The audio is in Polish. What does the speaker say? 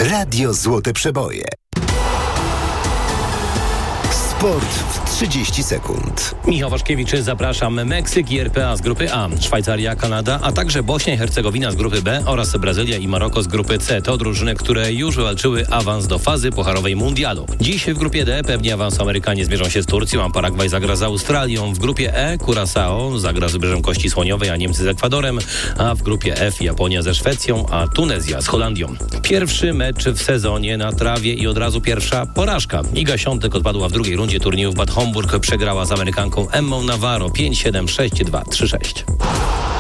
Radio Złote Przeboje. Sport w 30 sekund. Michał Waszkiewicz, zapraszam. Meksyk i RPA z grupy A, Szwajcaria, Kanada, a także Bośnia i Hercegowina z grupy B oraz Brazylia i Maroko z grupy C. To drużyny, które już wywalczyły awans do fazy pucharowej mundialu. Dziś w grupie D pewnie awansu Amerykanie zmierzą się z Turcją, a Paragwaj zagra z Australią. W grupie E Curaçao zagra z Wybrzeżem Kości Słoniowej, a Niemcy z Ekwadorem, a w grupie F Japonia ze Szwecją, a Tunezja z Holandią. Pierwszy mecz w sezonie na trawie i od razu pierwsza porażka. Iga Świątek odpadła w drugiej rundzie turnieju w Bad Homburg, przegrała z Amerykanką Emmą Navarro 5-7, 6-2, 3-6.